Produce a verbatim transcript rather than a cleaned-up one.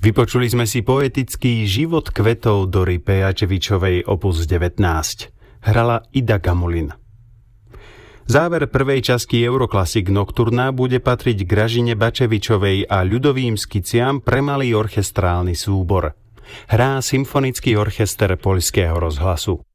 Vypočuli sme si poetický Život kvetov Dory Pejačevičovej opus devätnásť. Hrala Ida Gamulin. Záver prvej časti Euroklasik Nocturna bude patriť Gražine Bačevičovej a ľudovým skiciam pre malý orchestrálny súbor. Hrá Symfonický orchester Poľského rozhlasu.